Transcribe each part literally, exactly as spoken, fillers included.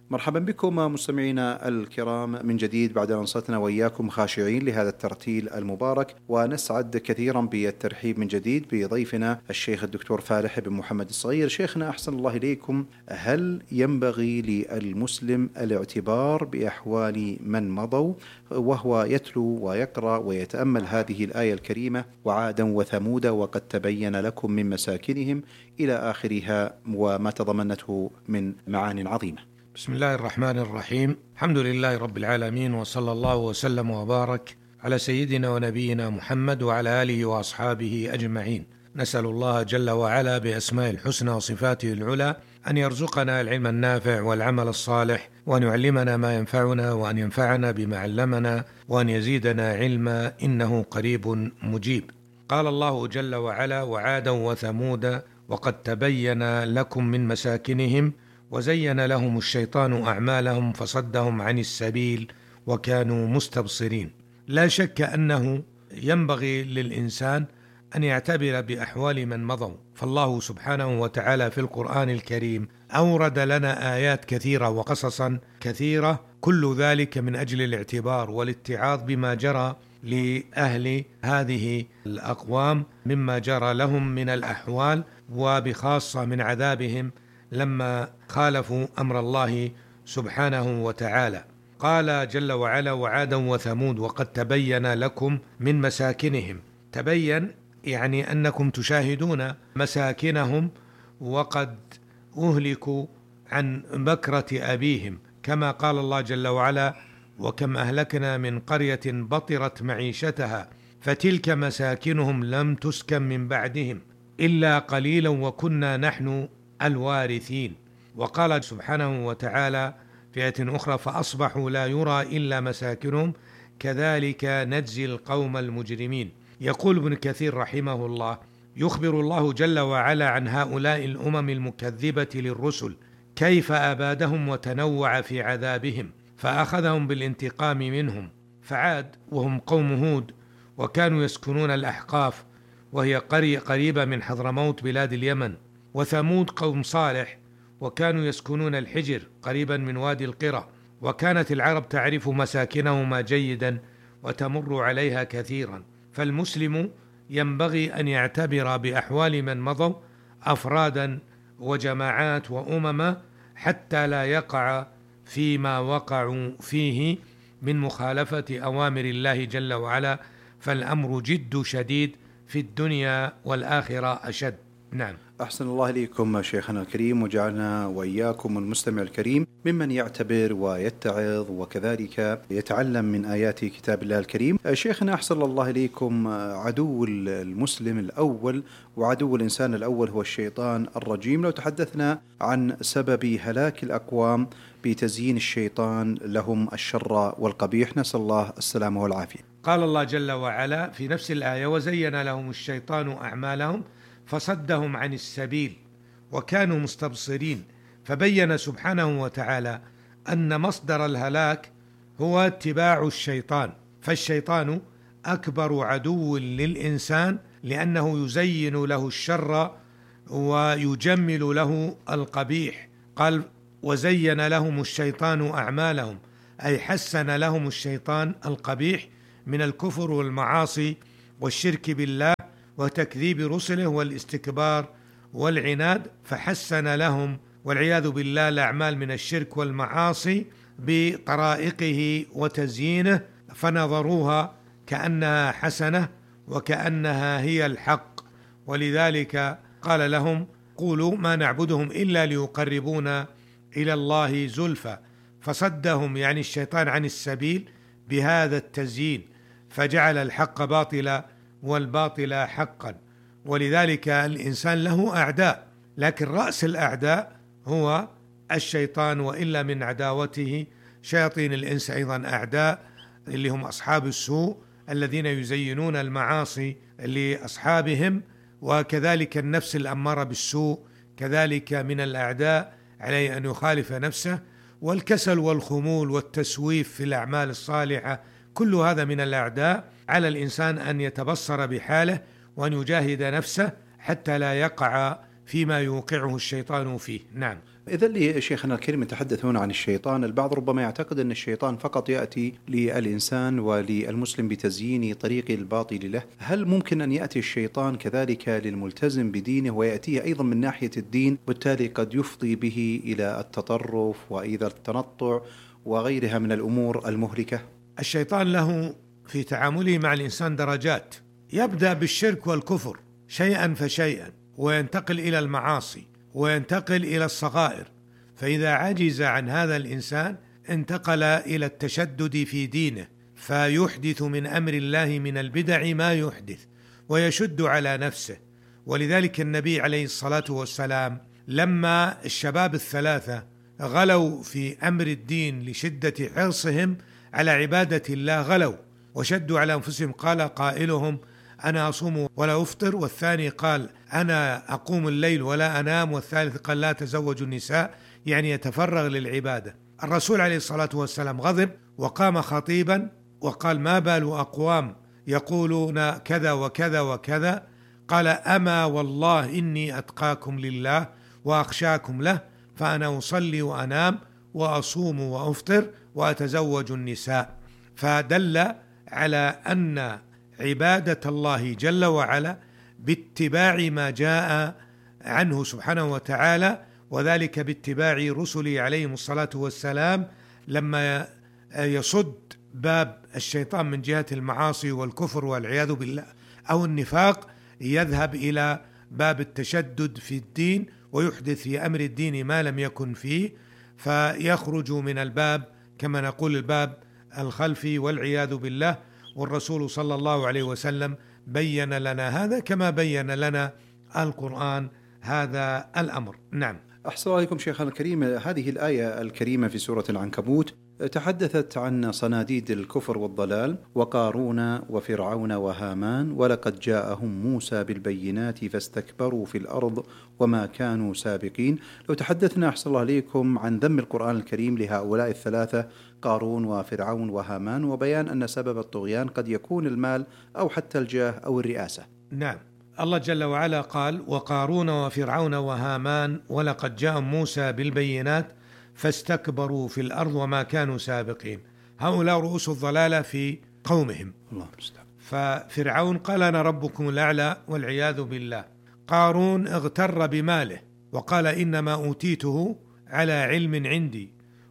مرحبا بكم مستمعينا الكرام من جديد بعد أن أنصتنا وإياكم خاشعين لهذا الترتيل المبارك، ونسعد كثيرا بالترحيب من جديد بضيفنا الشيخ الدكتور فالح بن محمد الصغير. شيخنا أحسن الله إليكم، هل ينبغي للمسلم الاعتبار بأحوال من مضوا وهو يتلو ويقرأ ويتأمل هذه الآية الكريمة وعادا وثمود وقد تبين لكم من مساكنهم إلى آخرها وما تضمنته من معان عظيمة؟ بسم الله الرحمن الرحيم. الحمد لله رب العالمين، وصلى الله وسلم وبارك على سيدنا ونبينا محمد وعلى آله وأصحابه أجمعين. نسأل الله جل وعلا بأسماء الحسنى وصفاته العلى أن يرزقنا العلم النافع والعمل الصالح، وأن يعلمنا ما ينفعنا، وأن ينفعنا بما علمنا، وأن يزيدنا علما، إنه قريب مجيب. قال الله جل وعلا: وعادا وثمود وقد تبين لكم من مساكنهم وزين لهم الشيطان أعمالهم فصدهم عن السبيل وكانوا مستبصرين. لا شك أنه ينبغي للإنسان أن يعتبر بأحوال من مضوا، فالله سبحانه وتعالى في القرآن الكريم أورد لنا آيات كثيرة وقصصا كثيرة، كل ذلك من أجل الاعتبار والاتعاظ بما جرى لأهل هذه الأقوام مما جرى لهم من الأحوال، وبخاصة من عذابهم لما خالفوا أمر الله سبحانه وتعالى. قال جل وعلا: وعادا وثمود وقد تبين لكم من مساكنهم. تبين يعني أنكم تشاهدون مساكنهم وقد أهلكوا عن بكرة أبيهم، كما قال الله جل وعلا: وكم أهلكنا من قرية بطرت معيشتها فتلك مساكنهم لم تسكن من بعدهم إلا قليلا وكنا نحن الوارثين. وقال سبحانه وتعالى في آية أخرى: فأصبحوا لا يرى إلا مساكنهم كذلك نجزي القوم المجرمين. يقول ابن كثير رحمه الله: يخبر الله جل وعلا عن هؤلاء الأمم المكذبة للرسل كيف أبادهم وتنوع في عذابهم فأخذهم بالانتقام منهم. فعاد وهم قوم هود، وكانوا يسكنون الأحقاف وهي قرية قريبة من حضرموت بلاد اليمن. وثمود قوم صالح، وكانوا يسكنون الحجر قريبا من وادي القرى، وكانت العرب تعرف مساكنهما جيدا وتمر عليها كثيرا. فالمسلم ينبغي أن يعتبر بأحوال من مضوا أفرادا وجماعات وأمما حتى لا يقع فيما وقعوا فيه من مخالفة أوامر الله جل وعلا، فالأمر جد شديد في الدنيا والآخرة أشد. نعم. أحسن الله إليكم شيخنا الكريم، وجعلنا وإياكم المستمع الكريم ممن يعتبر ويتعظ وكذلك يتعلم من آيات كتاب الله الكريم. شيخنا أحسن الله إليكم، عدو المسلم الأول وعدو الإنسان الأول هو الشيطان الرجيم. لو تحدثنا عن سبب هلاك الأقوام بتزيين الشيطان لهم الشر والقبيح، نسأل الله السلامة والعافية. قال الله جل وعلا في نفس الآية: وزين لهم الشيطان أعمالهم فصدهم عن السبيل وكانوا مستبصرين. فبين سبحانه وتعالى أن مصدر الهلاك هو اتباع الشيطان، فالشيطان أكبر عدو للإنسان لأنه يزين له الشر ويجمل له القبيح. قال: وزين لهم الشيطان أعمالهم، أي حسن لهم الشيطان القبيح من الكفر والمعاصي والشرك بالله وتكذيب رسله والاستكبار والعناد، فحسن لهم والعياذ بالله الأعمال من الشرك والمعاصي بطرائقه وتزيينه، فنظروها كأنها حسنة وكأنها هي الحق. ولذلك قال لهم: قولوا ما نعبدهم إلا ليقربونا إلى الله زلفى. فصدهم يعني الشيطان عن السبيل بهذا التزيين، فجعل الحق باطلا والباطل حقا. ولذلك الإنسان له أعداء، لكن رأس الأعداء هو الشيطان، وإلا من عداوته شياطين الإنس أيضا أعداء، اللي هم أصحاب السوء الذين يزينون المعاصي لأصحابهم، وكذلك النفس الأمارة بالسوء كذلك من الأعداء، عليه أن يخالف نفسه. والكسل والخمول والتسويف في الأعمال الصالحة كل هذا من الأعداء. على الإنسان أن يتبصر بحاله وأن يجاهد نفسه حتى لا يقع فيما يوقعه الشيطان فيه. نعم. إذا لي شيخنا الكريم نتحدث هنا عن الشيطان، البعض ربما يعتقد أن الشيطان فقط يأتي للإنسان وللمسلم بتزيين طريق الباطل له، هل ممكن أن يأتي الشيطان كذلك للملتزم بدينه ويأتيه أيضا من ناحية الدين، بالتالي قد يفضي به إلى التطرف وإذا التنطع وغيرها من الأمور المهلكة؟ الشيطان له في تعامله مع الإنسان درجات، يبدأ بالشرك والكفر شيئا فشيئا، وينتقل إلى المعاصي، وينتقل إلى الصغائر، فإذا عجز عن هذا الإنسان انتقل إلى التشدد في دينه، فيحدث من أمر الله من البدع ما يحدث ويشد على نفسه. ولذلك النبي عليه الصلاة والسلام لما الشباب الثلاثة غلوا في أمر الدين لشدة حرصهم على عبادة الله، غلوا وشدوا على أنفسهم، قال قائلهم أنا أصوم ولا أفطر، والثاني قال أنا أقوم الليل ولا أنام، والثالث قال لا تزوج النساء، يعني يتفرغ للعبادة. الرسول عليه الصلاة والسلام غضب وقام خطيبا وقال ما بال أقوام يقولون كذا وكذا وكذا، قال أما والله إني أتقاكم لله وأخشاكم له، فأنا أصلي وأنام وأصوم وأفطر وأتزوج النساء. فدل على أن عبادة الله جل وعلا باتباع ما جاء عنه سبحانه وتعالى، وذلك باتباع رسله عليهم الصلاة والسلام، لما يصد باب الشيطان من جهة المعاصي والكفر والعياذ بالله أو النفاق، يذهب إلى باب التشدد في الدين ويحدث في أمر الدين ما لم يكن فيه، فيخرج من الباب كما نقول الباب الخلفي والعياذ بالله. والرسول صلى الله عليه وسلم بين لنا هذا كما بين لنا القرآن هذا الأمر. نعم. أحسن الله عليكم شيخنا الكريم، هذه الآية الكريمة في سورة العنكبوت تحدثت عن صناديد الكفر والضلال وقارون وفرعون وهامان، ولقد جاءهم موسى بالبينات فاستكبروا في الأرض وما كانوا سابقين. لو تحدثنا أحسن الله عليكم عن ذم القرآن الكريم لهؤلاء الثلاثة قارون وفرعون وهامان، وبيان أن سبب الطغيان قد يكون المال أو حتى الجاه أو الرئاسة. نعم، الله جل وعلا قال وقارون وفرعون وهامان ولقد جاءهم موسى بالبينات فاستكبروا في الأرض وما كانوا سابقين. هؤلاء رؤوس الضلالة في قومهم. الله المستعان. ففرعون قال أنا ربكم الأعلى والعياذ بالله. قارون اغتر بماله وقال إنما أوتيته على علم عندي.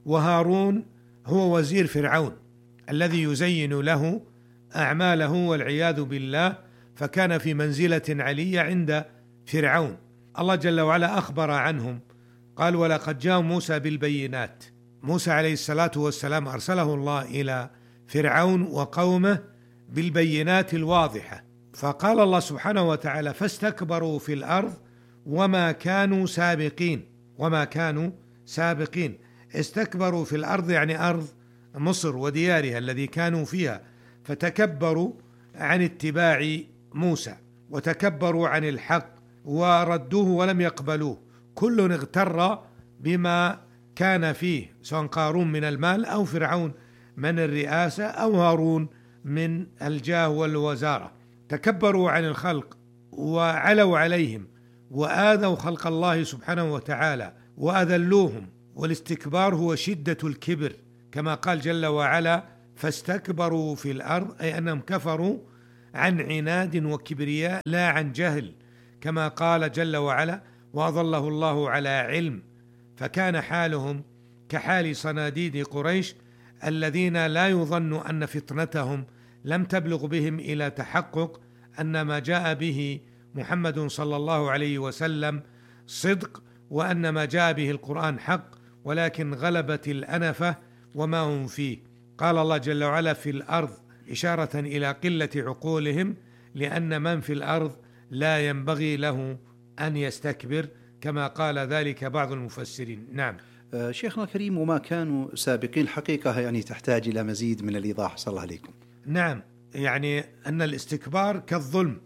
وهارون هو وزير فرعون الذي يزين له أعماله والعياذ بالله، فكان في منزلة علية عند فرعون. الله جل وعلا أخبر عنهم قال ولقد جاء موسى بالبينات. موسى عليه الصلاة والسلام أرسله الله إلى فرعون وقومه بالبينات الواضحة، فقال الله سبحانه وتعالى فاستكبروا في الأرض وما كانوا سابقين. وما كانوا سابقين، استكبروا في الأرض يعني أرض مصر وديارها الذي كانوا فيها، فتكبروا عن اتباع موسى وتكبروا عن الحق وردوه ولم يقبلوه. كل اغتر بما كان فيه، سواء قارون من المال أو فرعون من الرئاسة أو هارون من الجاه والوزارة. تكبروا عن الخلق وعلوا عليهم وآذوا خلق الله سبحانه وتعالى وأذلوهم. والاستكبار هو شدة الكبر، كما قال جل وعلا فاستكبروا في الأرض، أي أنهم كفروا عن عناد وكبرياء لا عن جهل، كما قال جل وعلا وأظله الله على علم. فكان حالهم كحال صناديد قريش الذين لا يظن أن فتنتهم لم تبلغ بهم إلى تحقق أن ما جاء به محمد صلى الله عليه وسلم صدق، وأن ما جاء به القرآن حق، ولكن غلبت الأنفة وما هم فيه. قال الله جل وعلا في الأرض إشارة إلى قلة عقولهم، لأن من في الأرض لا ينبغي له أن يستكبر، كما قال ذلك بعض المفسرين. نعم. آه شيخنا الكريم، وما كانوا سابقين الحقيقة يعني تحتاج إلى مزيد من الإيضاح صلى الله عليكم. نعم، يعني أن الاستكبار كالظلم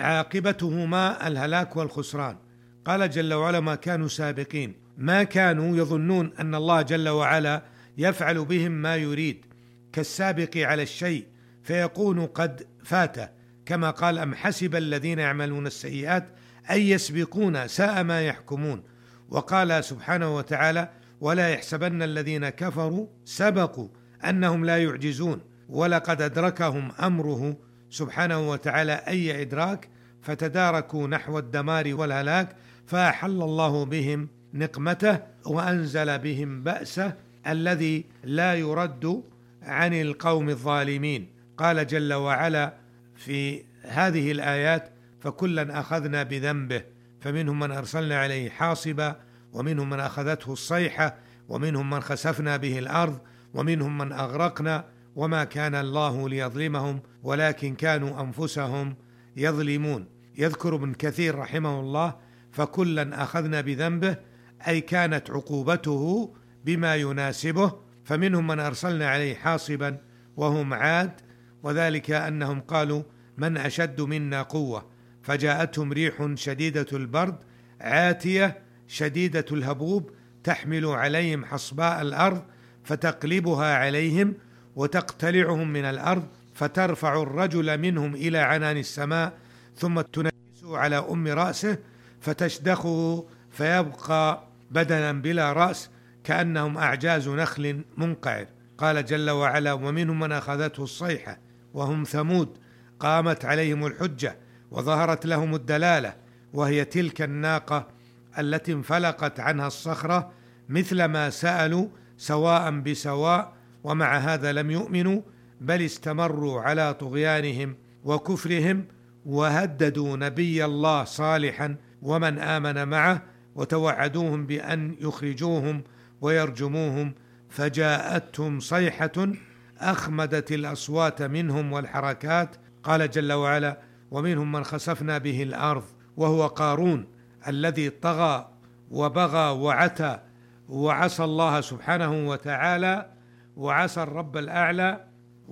عاقبته ما الهلاك والخسران. قال جل وعلا ما كانوا سابقين، ما كانوا يظنون أن الله جل وعلا يفعل بهم ما يريد، كالسابق على الشيء فيكون قد فات، كما قال أم حسب الذين يعملون السيئات أن يسبقون ساء ما يحكمون. وقال سبحانه وتعالى: ولا يحسبن الذين كفروا سبقوا أنهم لا يعجزون، ولقد أدركهم أمره سبحانه وتعالى أي إدراك، فتداركوا نحو الدمار والهلاك، فأحل الله بهم نقمته وأنزل بهم بأسه الذي لا يرد عن القوم الظالمين. قال جل وعلا في هذه الآيات: فكلا أخذنا بذنبه فمنهم من أرسلنا عليه حاصبا ومنهم من أخذته الصيحة ومنهم من خسفنا به الأرض ومنهم من أغرقنا وما كان الله ليظلمهم ولكن كانوا أنفسهم يظلمون. يذكر ابن كثير رحمه الله: فكلا أخذنا بذنبه، أي كانت عقوبته بما يناسبه، فمنهم من أرسلنا عليه حاصبا وهم عاد، وذلك أنهم قالوا: من أشد منا قوة، فجاءتهم ريح شديدة البرد عاتية شديدة الهبوب تحمل عليهم حصباء الأرض فتقلبها عليهم وتقتلعهم من الأرض، فترفع الرجل منهم إلى عنان السماء ثم تنكسه على أم رأسه فتشدخه فيبقى بدنا بلا رأس كأنهم أعجاز نخل منقعر. قال جل وعلا: ومنهم من أخذته الصيحة وهم ثمود، قامت عليهم الحجة وظهرت لهم الدلالة، وهي تلك الناقة التي انفلقت عنها الصخرة مثل ما سألوا سواء بسواء، ومع هذا لم يؤمنوا بل استمروا على طغيانهم وكفرهم، وهددوا نبي الله صالحا ومن آمن معه وتوعدوهم بأن يخرجوهم ويرجموهم، فجاءتهم صيحة أخمدت الأصوات منهم والحركات. قال جل وعلا: ومنهم من خسفنا به الأرض، وهو قارون الذي طغى وبغى وعتى وعصى الله سبحانه وتعالى وعصى الرب الأعلى،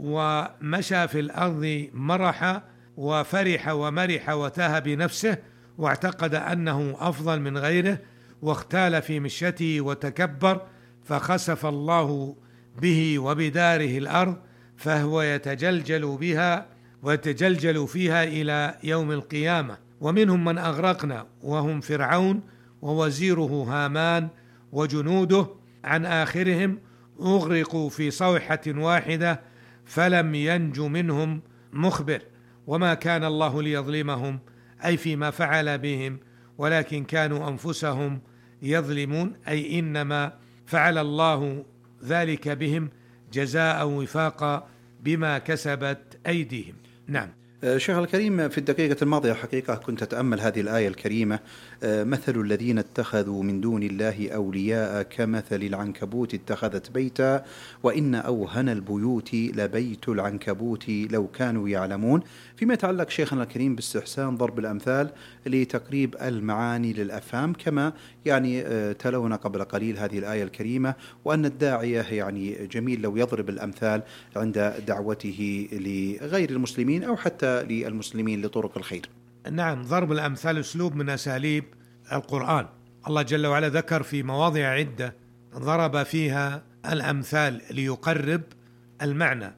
ومشى في الأرض مرحا وفرح ومرح وتاه بنفسه واعتقد أنه أفضل من غيره، واختال في مشيته وتكبر، فخسف الله به وبداره الأرض فهو يتجلجل بها ويتجلجل فيها إلى يوم القيامة. ومنهم من أغرقنا وهم فرعون ووزيره هامان وجنوده، عن آخرهم أغرقوا في صوحة واحدة فلم ينج منهم مخبر، وما كان الله ليظلمهم أي فيما فعل بهم، ولكن كانوا أنفسهم يظلمون، أي إنما فعل الله ذلك بهم جزاء وفاقا بما كسبت أيديهم. نعم. شيخ الكريم، في الدقيقة الماضية حقيقة كنت أتأمل هذه الآية الكريمة: مثل الذين اتخذوا من دون الله أولياء كمثل العنكبوت اتخذت بيتا وإن أوهن البيوت لبيت العنكبوت لو كانوا يعلمون، فيما يتعلق شيخنا الكريم باستحسان ضرب الأمثال لتقريب المعاني للأفهام، كما يعني تلونا قبل قليل هذه الآية الكريمة، وأن الداعية يعني جميل لو يضرب الأمثال عند دعوته لغير المسلمين أو حتى للمسلمين لطرق الخير. نعم، ضرب الأمثال أسلوب من أساليب القرآن. الله جل وعلا ذكر في مواضع عدة ضرب فيها الأمثال ليقرب المعنى،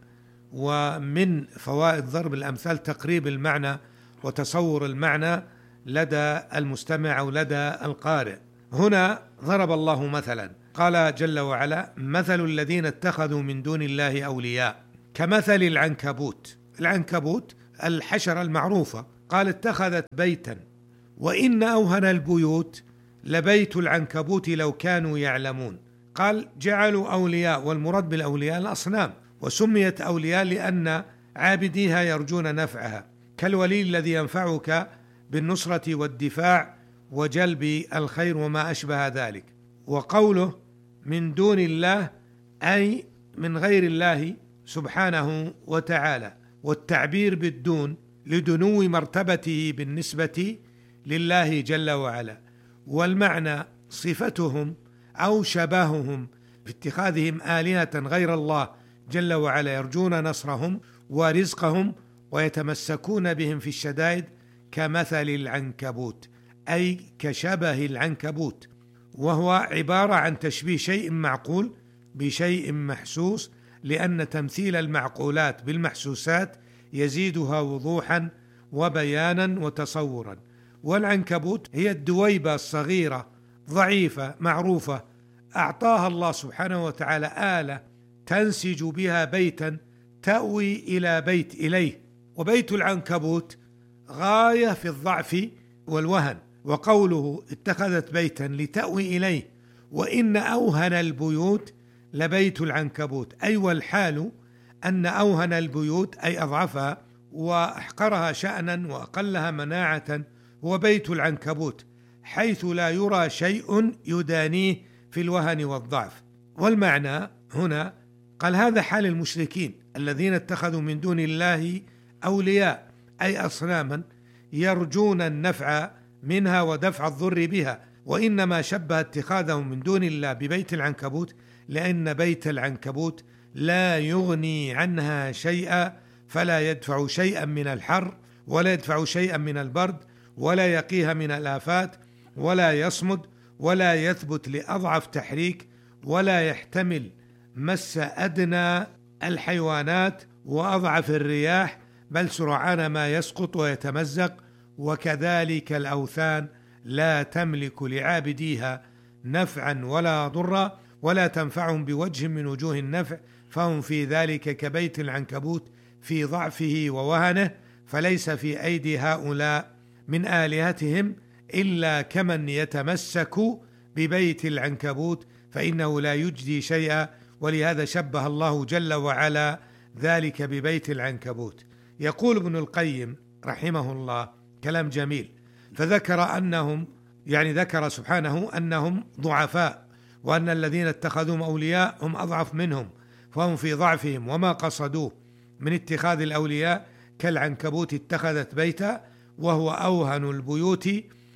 ومن فوائد ضرب الأمثال تقريب المعنى وتصور المعنى لدى المستمع أو لدى القارئ. هنا ضرب الله مثلا، قال جل وعلا: مثل الذين اتخذوا من دون الله أولياء كمثل العنكبوت. العنكبوت الحشرة المعروفة، قال: اتخذت بيتا وإن أوهن البيوت لبيت العنكبوت لو كانوا يعلمون. قال: جعلوا أولياء، والمراد بالأولياء الأصنام، وسميت أولياء لأن عابديها يرجون نفعها، كالولي الذي ينفعك بالنصرة والدفاع وجلب الخير وما أشبه ذلك. وقوله من دون الله أي من غير الله سبحانه وتعالى، والتعبير بالدون لدنو مرتبته بالنسبة لله جل وعلا، والمعنى صفتهم أو شبههم في اتخاذهم آلهة غير الله جل وعلا يرجون نصرهم ورزقهم ويتمسكون بهم في الشدائد، كمثل العنكبوت أي كشبه العنكبوت، وهو عبارة عن تشبيه شيء معقول بشيء محسوس، لأن تمثيل المعقولات بالمحسوسات يزيدها وضوحا وبيانا وتصورا. والعنكبوت هي الدويبة الصغيرة ضعيفة معروفة أعطاها الله سبحانه وتعالى آلة تنسج بها بيتا تأوي إلى بيت إليه، وبيت العنكبوت غاية في الضعف والوهن. وقوله اتخذت بيتا لتأوي إليه وإن أوهن البيوت لبيت العنكبوت، أي والحال أن أوهن البيوت أي أضعفها وأحقرها شأنا وأقلها مناعة هو بيت العنكبوت، حيث لا يرى شيء يدانيه في الوهن والضعف. والمعنى هنا قال هذا حال المشركين الذين اتخذوا من دون الله أولياء، أي أصناما يرجون النفع منها ودفع الضر بها، وإنما شبه اتخاذهم من دون الله ببيت العنكبوت لأن بيت العنكبوت لا يغني عنها شيئا، فلا يدفع شيئا من الحر ولا يدفع شيئا من البرد ولا يقيها من الآفات ولا يصمد ولا يثبت لأضعف تحريك ولا يحتمل مس أدنى الحيوانات وأضعف الرياح، بل سرعان ما يسقط ويتمزق. وكذلك الأوثان لا تملك لعابديها نفعا ولا ضرا ولا تنفعهم بوجه من وجوه النفع، فهم في ذلك كبيت العنكبوت في ضعفه ووهنه، فليس في أيدي هؤلاء من آلهتهم إلا كمن يتمسك ببيت العنكبوت فإنه لا يجدي شيئا، ولهذا شبه الله جل وعلا ذلك ببيت العنكبوت. يقول ابن القيم رحمه الله كلام جميل، فذكر أنهم يعني ذكر سبحانه أنهم ضعفاء، وأن الذين اتخذوا أولياء هم أضعف منهم، فهم في ضعفهم وما قصدوه من اتخاذ الأولياء كالعنكبوت اتخذت بيتا وهو أوهن البيوت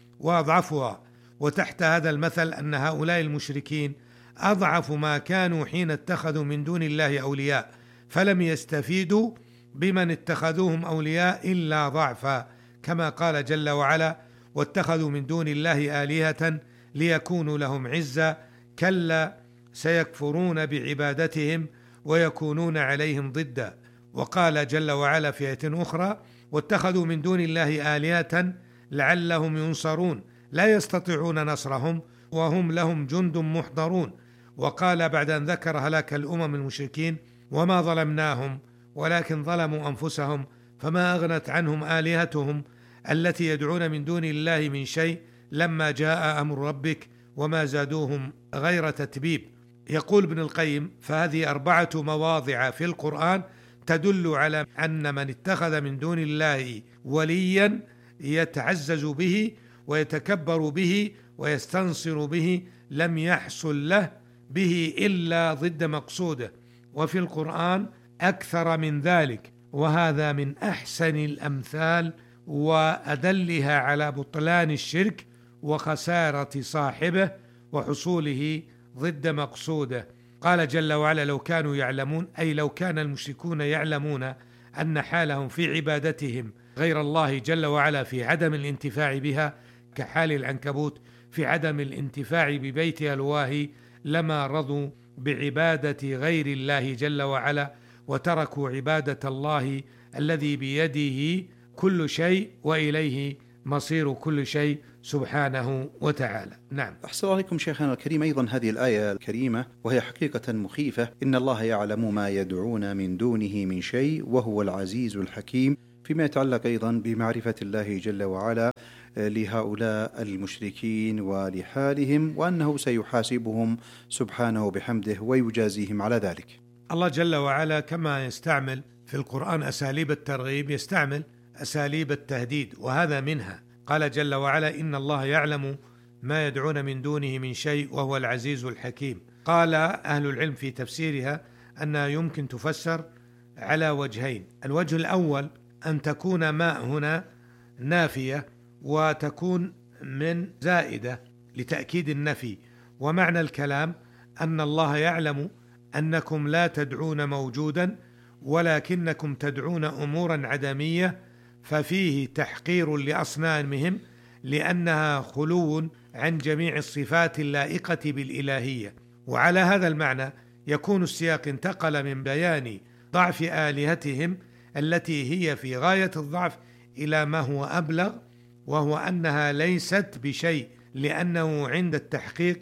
وأضعفها. وتحت هذا المثل أن هؤلاء المشركين أضعف ما كانوا حين اتخذوا من دون الله أولياء، فلم يستفيدوا بمن اتخذوهم أولياء إلا ضعفا، كما قال جل وعلا واتخذوا من دون الله آلهة ليكونوا لهم عزا، كلا سيكفرون بعبادتهم ويكونون عليهم ضدا. وقال جل وعلا في آية أخرى واتخذوا من دون الله آلهة لعلهم ينصرون لا يستطيعون نصرهم وهم لهم جند محضرون. وقال بعد أن ذكر هلاك الأمم المشركين وما ظلمناهم ولكن ظلموا أنفسهم فما أغنت عنهم آلهتهم التي يدعون من دون الله من شيء لما جاء أمر ربك وما زادوهم غير تتبيب. يقول ابن القيم فهذه أربعة مواضع في القرآن تدل على أن من اتخذ من دون الله وليا يتعزز به ويتكبر به ويستنصر به لم يحصل له به إلا ضد مقصوده، وفي القرآن أكثر من ذلك، وهذا من أحسن الأمثال وأدلها على بطلان الشرك وخسارة صاحبه وحصوله ضد مقصوده. قال جل وعلا لو كانوا يعلمون، أي لو كان المشركون يعلمون أن حالهم في عبادتهم غير الله جل وعلا في عدم الانتفاع بها كحال العنكبوت في عدم الانتفاع ببيتها الواهي لما رضوا بعبادة غير الله جل وعلا وتركوا عبادة الله الذي بيده كل شيء وإليه مصير كل شيء سبحانه وتعالى. نعم. أحسن الله عليكم شيخنا الكريم. أيضا هذه الآية الكريمة وهي حقيقة مخيفة، إن الله يعلم ما يدعون من دونه من شيء وهو العزيز الحكيم، فيما يتعلق أيضا بمعرفة الله جل وعلا لهؤلاء المشركين ولحالهم، وأنه سيحاسبهم سبحانه بحمده ويجازيهم على ذلك. الله جل وعلا كما يستعمل في القرآن أساليب الترغيب يستعمل أساليب التهديد، وهذا منها. قال جل وعلا إن الله يعلم ما يدعون من دونه من شيء وهو العزيز الحكيم. قال أهل العلم في تفسيرها أنها يمكن تفسر على وجهين. الوجه الأول أن تكون ما هنا نافية وتكون من زائدة لتأكيد النفي، ومعنى الكلام أن الله يعلم أنكم لا تدعون موجودا ولكنكم تدعون أمورا عدمية، ففيه تحقير لأصنامهم لأنها خلو عن جميع الصفات اللائقة بالإلهية. وعلى هذا المعنى يكون السياق انتقل من بيان ضعف آلهتهم التي هي في غاية الضعف إلى ما هو أبلغ، وهو أنها ليست بشيء لأنه عند التحقيق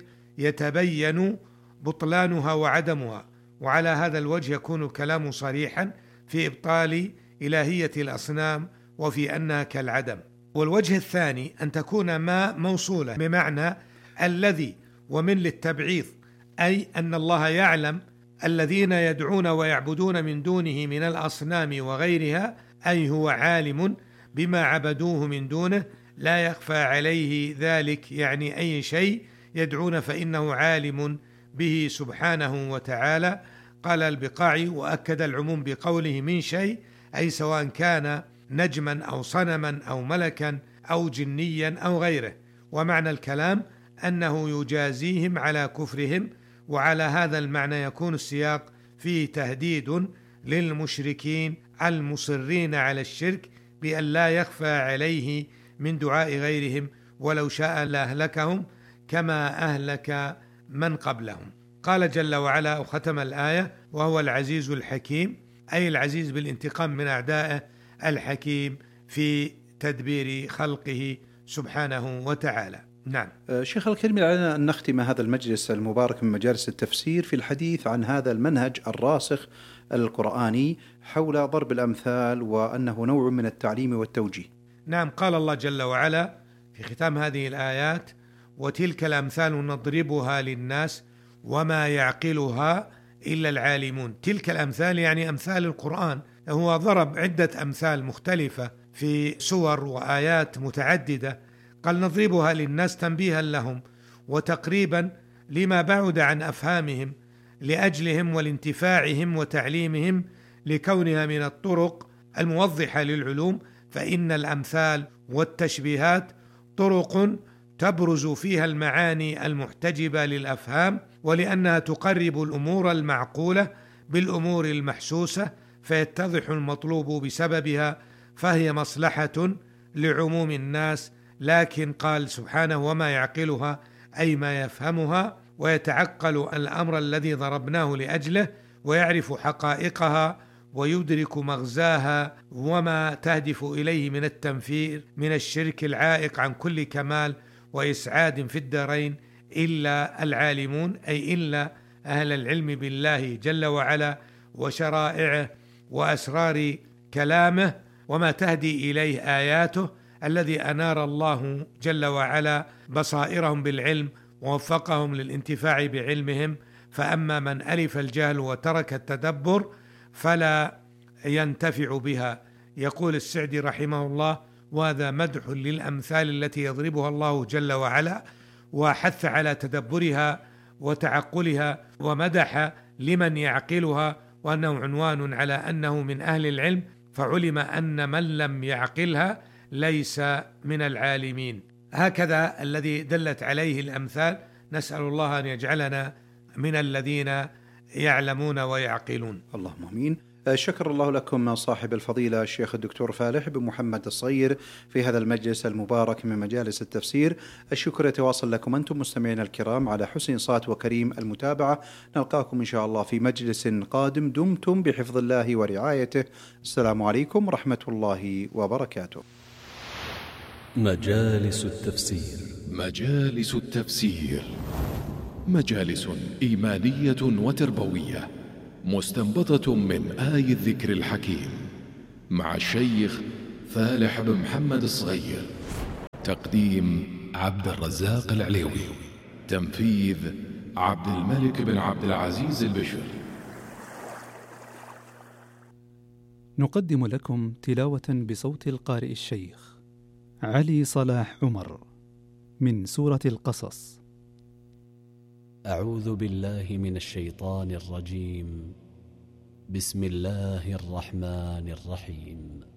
يتبين بطلانها وعدمها، وعلى هذا الوجه يكون الكلام صريحا في إبطال إلهية الأصنام وفي أنها كالعدم. والوجه الثاني أن تكون ما موصولة بمعنى الذي ومن للتبعيض، أي أن الله يعلم الذين يدعون ويعبدون من دونه من الأصنام وغيرها، أي هو عالم بما عبدوه من دونه لا يخفى عليه ذلك، يعني أي شيء يدعون فإنه عالم به سبحانه وتعالى. قال البقاعي وأكد العموم بقوله من شيء، أي سواء كان نجما أو صنما أو ملكا أو جنيا أو غيره. ومعنى الكلام أنه يجازيهم على كفرهم، وعلى هذا المعنى يكون السياق فيه تهديد للمشركين المصرين على الشرك بأن لا يخفى عليه من دعاء غيرهم، ولو شاء لأهلكهم كما أهلك من قبلهم. قال جل وعلا وختم الآية وهو العزيز الحكيم، أي العزيز بالانتقام من أعدائه، الحكيم في تدبير خلقه سبحانه وتعالى. نعم. شيخ الكريم، علينا أن نختم هذا المجلس المبارك من مجالس التفسير في الحديث عن هذا المنهج الراسخ القرآني حول ضرب الأمثال، وأنه نوع من التعليم والتوجيه. نعم. قال الله جل وعلا في ختام هذه الآيات وتلك الأمثال نضربها للناس وما يعقلها إلا العالمون. تلك الأمثال يعني أمثال القرآن، هو ضرب عدة أمثال مختلفة في سور وآيات متعددة، قال نضربها للناس تنبيها لهم وتقريبا لما بعد عن أفهامهم لأجلهم والانتفاعهم وتعليمهم، لكونها من الطرق الموضحة للعلوم. فإن الأمثال والتشبيهات طرق تبرز فيها المعاني المحتجبة للأفهام، ولأنها تقرب الأمور المعقولة بالأمور المحسوسة فيتضح المطلوب بسببها، فهي مصلحة لعموم الناس. لكن قال سبحانه وما يعقلها، أي ما يفهمها ويتعقل الأمر الذي ضربناه لأجله، ويعرف حقائقها ويدرك مغزاها وما تهدف إليه من التنفير من الشرك العائق عن كل كمال وإسعاد في الدارين، إلا العالمون، أي إلا أهل العلم بالله جل وعلا وشرائعه وأسرار كلامه وما تهدي إليه آياته، الذي أنار الله جل وعلا بصائرهم بالعلم ووفقهم للانتفاع بعلمهم. فأما من ألف الجهل وترك التدبر فلا ينتفع بها. يقول السعدي رحمه الله وهذا مدح للأمثال التي يضربها الله جل وعلا، وحث على تدبرها وتعقلها، ومدح لمن يعقلها، وأنه عنوان على أنه من أهل العلم، فعلم أن من لم يعقلها ليس من العالمين. هكذا الذي دلت عليه الأمثال. نسأل الله أن يجعلنا من الذين يعلمون ويعقلون. اللهم آمين. شكر الله لكم صاحب الفضيلة الشيخ الدكتور فالح بن محمد الصغير في هذا المجلس المبارك من مجالس التفسير. الشكر يتواصل لكم أنتم مستمعين الكرام على حسن صوت وكريم المتابعة. نلقاكم إن شاء الله في مجلس قادم. دمتم بحفظ الله ورعايته. السلام عليكم ورحمة الله وبركاته. مجالس التفسير. مجالس التفسير مجالس إيمانية وتربوية مستنبطة من آي الذكر الحكيم مع الشيخ فالح بن محمد الصغير. تقديم عبد الرزاق العليوي. تنفيذ عبد الملك بن عبد العزيز البشر. نقدم لكم تلاوة بصوت القارئ الشيخ علي صلاح عمر من سورة القصص. أعوذ بالله من الشيطان الرجيم. بسم الله الرحمن الرحيم.